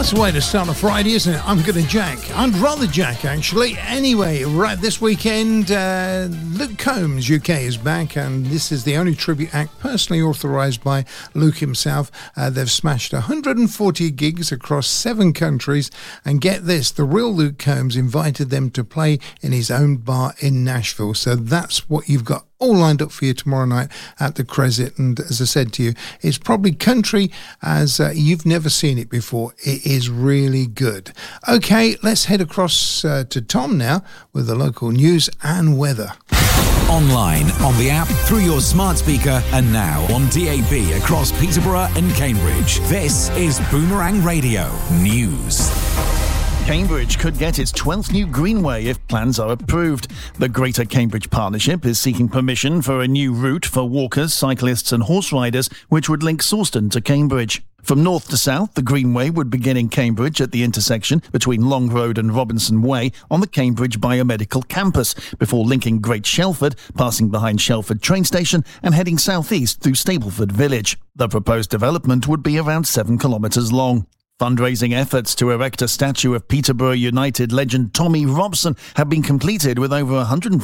Nice way to start a Friday, isn't it? I'm gonna Jack. I'd rather Jack, actually. Anyway, right this weekend, Luke Combs UK is back, and this is the only tribute act personally authorised by Luke himself. They've smashed 140 gigs across 7 countries, and get this, the real Luke Combs invited them to play in his own bar in Nashville. So that's what you've got all lined up for you tomorrow night at the Crescent. And as I said to you, it's probably country as you've never seen it before. It is really good. Okay, let's head across to Tom now with the local news and weather. Online, on the app, through your smart speaker, and now on DAB across Peterborough and Cambridge. This is Boomerang Radio News. Cambridge could get its 12th new greenway if plans are approved. The Greater Cambridge Partnership is seeking permission for a new route for walkers, cyclists and horse riders, which would link Sawston to Cambridge. From north to south, the greenway would begin in Cambridge at the intersection between Long Road and Robinson Way on the Cambridge Biomedical Campus, before linking Great Shelford, passing behind Shelford train station and heading southeast through Stapleford Village. The proposed development would be around 7 kilometres long. Fundraising efforts to erect a statue of Peterborough United legend Tommy Robson have been completed with over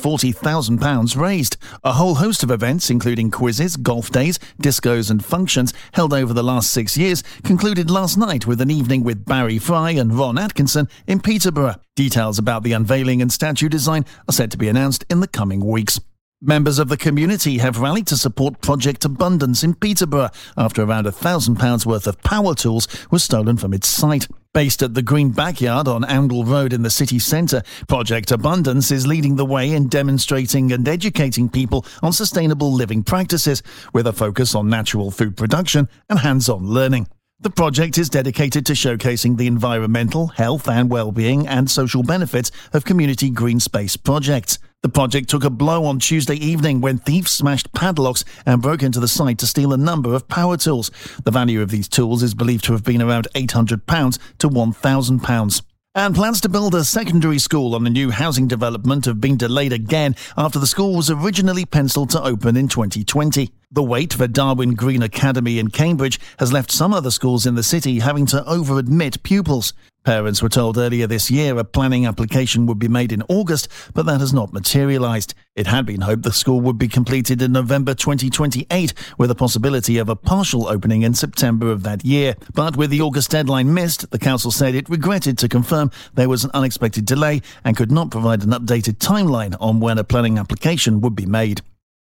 £140,000 raised. A whole host of events, including quizzes, golf days, discos and functions held over the last 6 years, concluded last night with an evening with Barry Fry and Ron Atkinson in Peterborough. Details about the unveiling and statue design are set to be announced in the coming weeks. Members of the community have rallied to support Project Abundance in Peterborough after around £1,000 worth of power tools was stolen from its site. Based at the Green Backyard on Oundle Road in the city centre, Project Abundance is leading the way in demonstrating and educating people on sustainable living practices, with a focus on natural food production and hands-on learning. The project is dedicated to showcasing the environmental, health and well-being and social benefits of community green space projects. The project took a blow on Tuesday evening when thieves smashed padlocks and broke into the site to steal a number of power tools. The value of these tools is believed to have been around £800 to £1,000. And plans to build a secondary school on the new housing development have been delayed again after the school was originally penciled to open in 2020. The wait for Darwin Green Academy in Cambridge has left some other schools in the city having to over-admit pupils. Parents were told earlier this year a planning application would be made in August, but that has not materialised. It had been hoped the school would be completed in November 2028, with a possibility of a partial opening in September of that year. But with the August deadline missed, the council said it regretted to confirm there was an unexpected delay and could not provide an updated timeline on when a planning application would be made.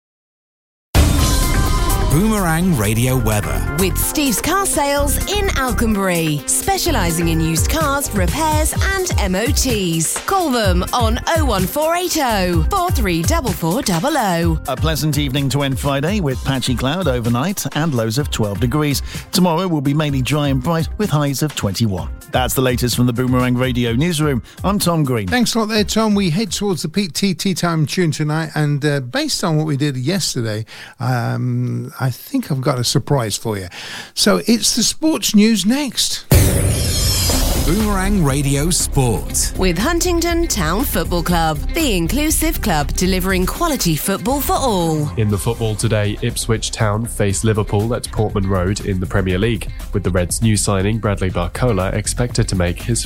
Boomerang Radio weather. With Steve's Car Sales in Alconbury, specialising in used cars, repairs and MOTs. Call them on 01480 434400. A pleasant evening to end Friday with patchy cloud overnight and lows of 12 degrees. Tomorrow will be mainly dry and bright with highs of 21. That's the latest from the Boomerang Radio newsroom. I'm Tom Green. Thanks a lot there, Tom. We head towards the Peak Tea Time tune tonight, and based on what we did yesterday, I think I've got a surprise for you. So it's the sports news next. Boomerang Radio Sport. With Huntingdon Town Football Club, the inclusive club delivering quality football for all. In the football today, Ipswich Town face Liverpool at Portman Road in the Premier League, with the Reds' new signing Bradley Barcola expected to make his